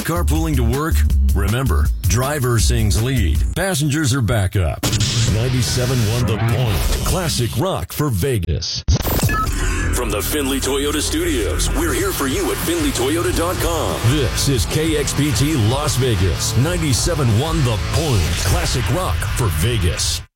carpooling to work? Remember, driver sings lead, passengers are backup. 97.1 The Point, classic rock for Vegas. From the Findlay Toyota Studios, we're here for you at FindlayToyota.com. This is KXPT Las Vegas, 97.1 The Point, classic rock for Vegas.